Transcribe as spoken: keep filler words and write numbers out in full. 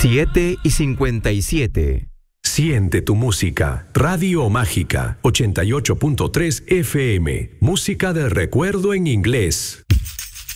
siete y cincuenta y siete. Siente tu música. Radio Mágica ochenta y ocho punto tres F M. Música del recuerdo en inglés.